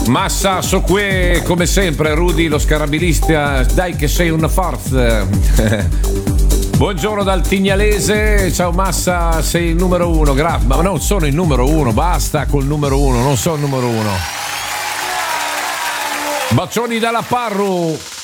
Massa so qui, come sempre, Rudy lo scarabilista, dai che sei una forza. Buongiorno dal Tignalese, ciao Massa, sei il numero uno, ma non sono il numero uno, basta col numero uno, non sono il numero uno. Bacioni dalla Parru.